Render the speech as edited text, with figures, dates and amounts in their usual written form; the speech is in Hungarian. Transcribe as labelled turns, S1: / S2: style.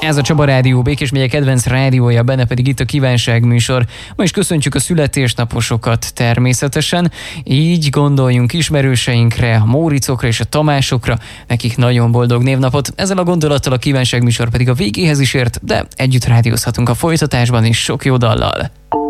S1: Ez a Csaba Rádió, Békés megye kedvenc rádiója, benne pedig itt a Kívánság műsor. Ma is köszöntjük a születésnaposokat természetesen, így gondoljunk ismerőseinkre, a Móricokra és a Tamásokra, nekik nagyon boldog névnapot. Ezzel a gondolattal a Kívánság műsor pedig a végéhez is ért, de együtt rádiózhatunk a folytatásban is sok jó dallal.